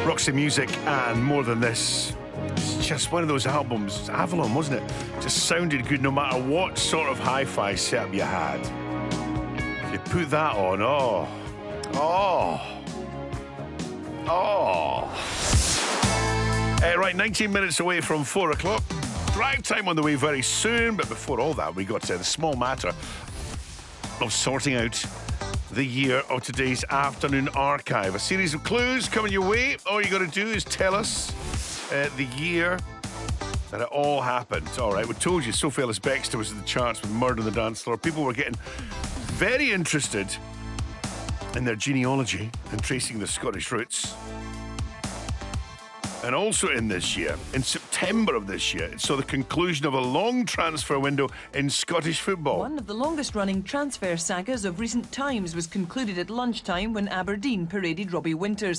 Roxy Music and More Than This. It's just one of those albums, Avalon, wasn't it? Just sounded good no matter what sort of hi-fi setup you had. If you put that on, right, 19 minutes away from 4 o'clock. Drive time on the way very soon, but before all that, we got the small matter of sorting out the year of today's afternoon archive. A series of clues coming your way. All you got to do is tell us the year that it all happened. All right, we told you Sophie Ellis-Bextor was in the charts with Murder on the Dance Floor. People were getting very interested in their genealogy and tracing their Scottish roots. And also in this year, in September of this year, it saw the conclusion of a long transfer window in Scottish football. One of the longest-running transfer sagas of recent times was concluded at lunchtime when Aberdeen paraded Robbie Winters.